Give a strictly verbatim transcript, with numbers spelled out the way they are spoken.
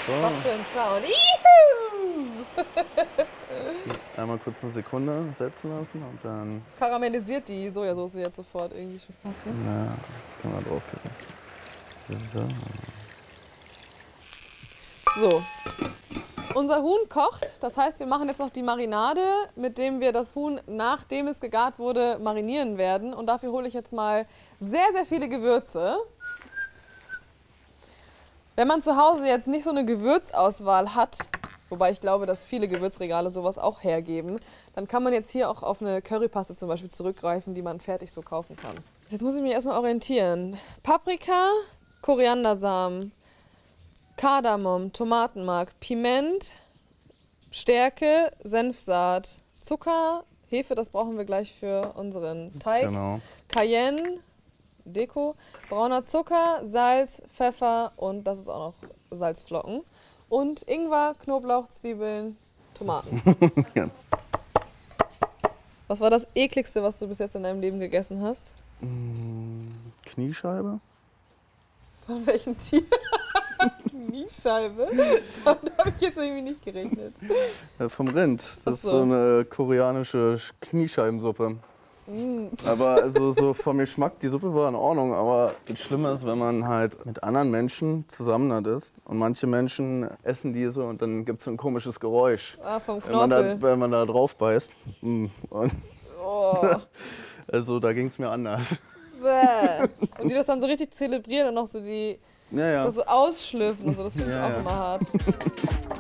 So. Was für ein Sound. Einmal kurz eine Sekunde setzen lassen und dann. Karamellisiert die Sojasauce jetzt sofort irgendwie schon fast. Ne? Na, kann man draufklicken. So. So. Unser Huhn kocht, das heißt, wir machen jetzt noch die Marinade, mit dem wir das Huhn, nachdem es gegart wurde, marinieren werden. Und dafür hole ich jetzt mal sehr, sehr viele Gewürze. Wenn man zu Hause jetzt nicht so eine Gewürzauswahl hat, wobei ich glaube, dass viele Gewürzregale sowas auch hergeben, dann kann man jetzt hier auch auf eine Currypaste zum Beispiel zurückgreifen, die man fertig so kaufen kann. Jetzt muss ich mich erstmal orientieren. Paprika, Koriandersamen, Kardamom, Tomatenmark, Piment, Stärke, Senfsaat, Zucker, Hefe, das brauchen wir gleich für unseren Teig, Genau. Cayenne, Deko, brauner Zucker, Salz, Pfeffer und das ist auch noch Salzflocken. Und Ingwer, Knoblauch, Zwiebeln, Tomaten. Ja. Was war das ekligste, was du bis jetzt in deinem Leben gegessen hast? Kniescheibe? Von welchem Tier? Kniescheibe? Damit habe ich jetzt irgendwie nicht gerechnet. Ja, vom Rind. Das Ach ist so. so eine koreanische Kniescheibensuppe. Mm. Aber also so vom Geschmack, die Suppe war in Ordnung, aber das Schlimme ist, wenn man halt mit anderen Menschen zusammen hat ist und manche Menschen essen diese und dann gibt es so ein komisches Geräusch, Ah, vom wenn man, da, Knorpel. wenn man da drauf beißt. Mm. Und Oh. also da ging es mir anders. Bäh. Und die das dann so richtig zelebrieren und noch so die Ja, ja. das so ausschlürfen und so, das finde ich Ja, auch ja. immer hart.